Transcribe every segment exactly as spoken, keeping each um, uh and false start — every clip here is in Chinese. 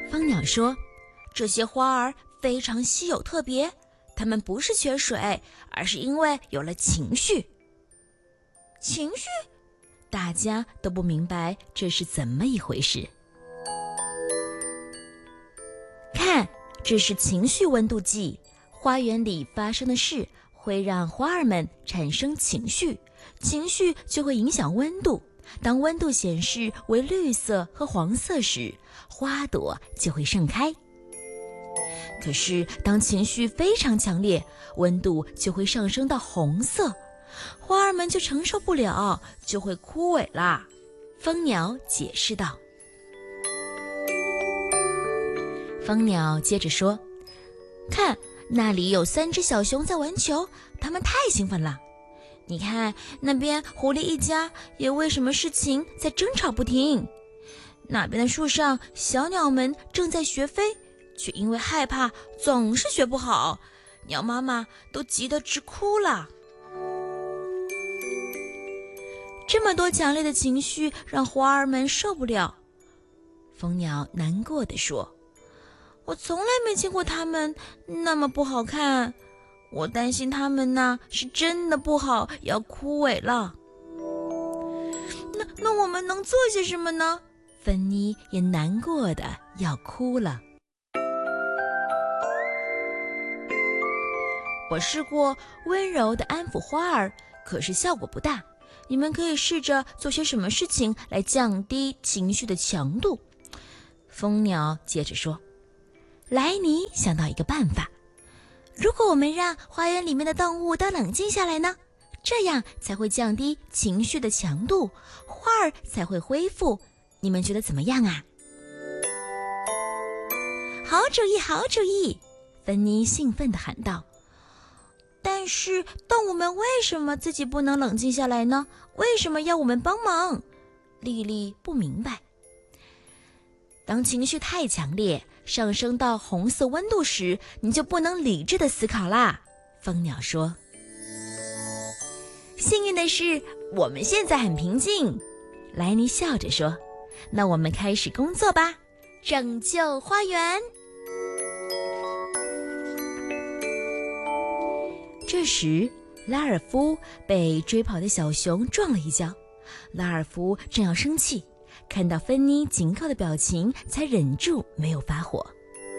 蜂鸟说，这些花儿非常稀有特别，它们不是缺水，而是因为有了情绪。情绪？大家都不明白这是怎么一回事。看，这是情绪温度计，花园里发生的事会让花儿们产生情绪，情绪就会影响温度。当温度显示为绿色和黄色时，花朵就会盛开。可是当情绪非常强烈，温度就会上升到红色，花儿们就承受不了，就会枯萎啦。蜂鸟解释道。蜂鸟接着说，看，那里有三只小熊在玩球，它们太兴奋了。你看，那边狐狸一家也为什么事情在争吵不停。那边的树上，小鸟们正在学飞，却因为害怕总是学不好，鸟妈妈都急得直哭了。这么多强烈的情绪让花儿们受不了。蜂鸟难过地说，我从来没见过它们那么不好看，我担心它们呐是真的不好，要枯萎了。那那我们能做些什么呢？芬妮也难过的要哭了。我试过温柔的安抚花儿，可是效果不大。你们可以试着做些什么事情来降低情绪的强度。蜂鸟接着说，莱尼想到一个办法，如果我们让花园里面的动物都冷静下来呢，这样才会降低情绪的强度，花儿才会恢复。你们觉得怎么样啊？好主意，好主意！芬妮兴奋地喊道。但是动物们为什么自己不能冷静下来呢？为什么要我们帮忙？莉莉不明白。当情绪太强烈，上升到红色温度时，你就不能理智地思考啦。蜂鸟说。幸运的是，我们现在很平静。莱尼笑着说。那我们开始工作吧，拯救花园。这时，拉尔夫被追跑的小熊撞了一跤。拉尔夫正要生气，看到芬妮警告的表情，才忍住没有发火。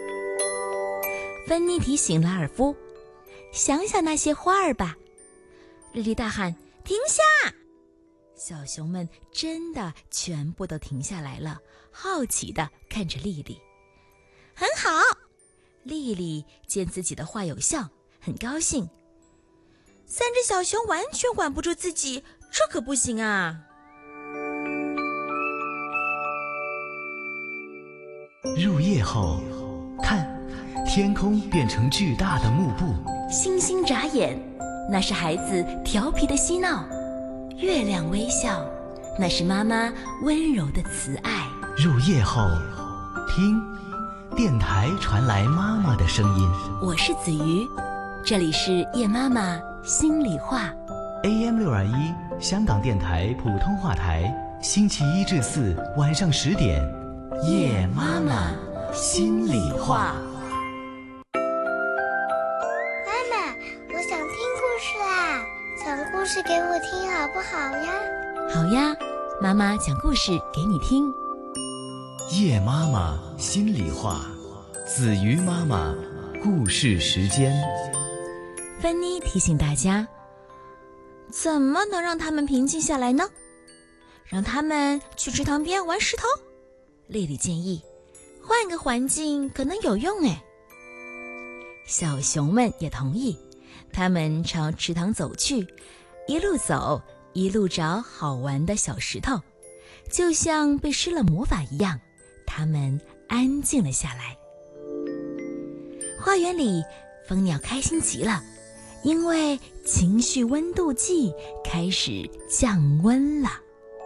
芬妮提醒拉尔夫，想想那些花儿吧。莉莉大喊，停下！小熊们真的全部都停下来了，好奇地看着莉莉。很好，莉莉见自己的话有效，很高兴。三只小熊完全管不住自己，这可不行啊！ 入夜后，看，天空变成巨大的幕布。 星星眨眼，那是孩子调皮的嬉闹；月亮微笑，那是妈妈温柔的慈爱。 入夜后，听，电台传来妈妈的声音。 我是子瑜，这里是夜妈妈心里话。 A M 六二一，香港电台普通话台，星期一至四晚上十点，夜妈妈心里话。 妈妈，我想听故事啦，讲故事给我听好不好呀？ 好呀，妈妈讲故事给你听。 夜妈妈心里话，子瑜妈妈故事时间。 芬妮提醒大家，怎么能让他们平静下来呢？让他们去池塘边玩石头？莉莉建议，换个环境可能有用哎。小熊们也同意，他们朝池塘走去，一路走，一路找好玩的小石头，就像被施了魔法一样，他们安静了下来。花园里，蜂鸟开心极了，因为情绪温度计开始降温了。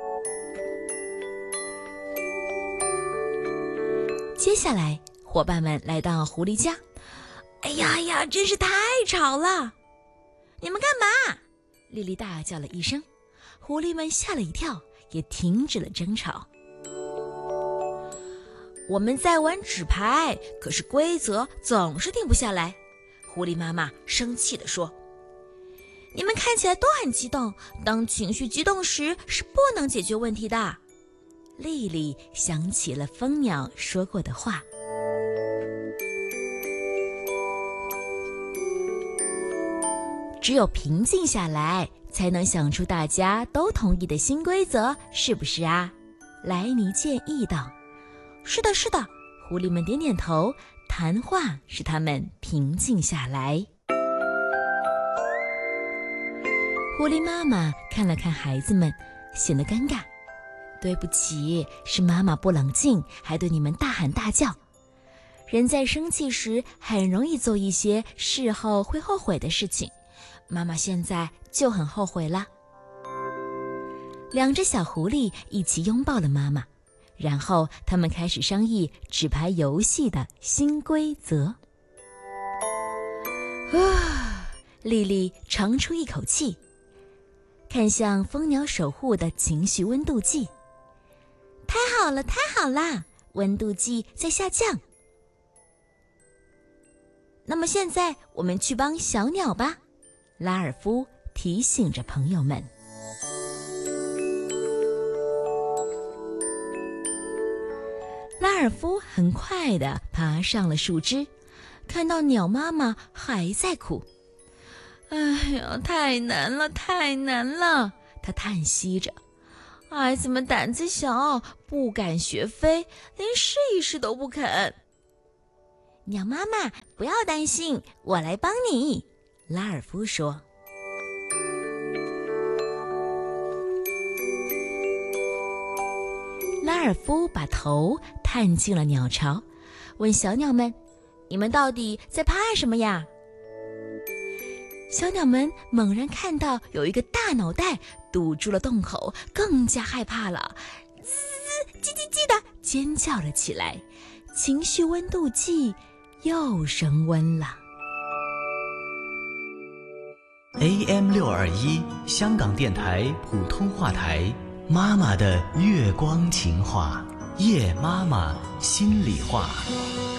接下来，伙伴们来到狐狸家。哎呀呀，真是太吵了！你们干嘛？莉莉大叫了一声，狐狸们吓了一跳，也停止了争吵。 我们在玩纸牌，可是规则总是定不下来。狐狸妈妈生气地说：你们看起来都很激动，当情绪激动时是不能解决问题的。丽丽想起了蜂鸟说过的话。只有平静下来，才能想出大家都同意的新规则，是不是啊？莱尼建议道。是的，是的，狐狸们点点头，谈话使他们平静下来。狐狸妈妈看了看孩子们，显得尴尬。对不起，是妈妈不冷静，还对你们大喊大叫。人在生气时很容易做一些事后会后悔的事情，妈妈现在就很后悔了。两只小狐狸一起拥抱了妈妈，然后他们开始商议纸牌游戏的新规则。啊，丽丽长出一口气，看向蜂鸟守护的情绪温度计。太好了，太好啦，温度计在下降。那么现在我们去帮小鸟吧，拉尔夫提醒着朋友们。拉尔夫很快地爬上了树枝，看到鸟妈妈还在哭。哎呀，太难了，太难了，他叹息着。孩子们胆子小，不敢学飞，连试一试都不肯。鸟妈妈，不要担心，我来帮你，拉尔夫说。拉尔夫把头探进了鸟巢，问小鸟们：你们到底在怕什么呀？小鸟们猛然看到有一个大脑袋堵住了洞口，更加害怕了，嘶叽叽叽的尖叫了起来。情绪温度计又升温了。 A M 六二一 香港电台普通话台，妈妈的月光情话，夜妈妈心里话。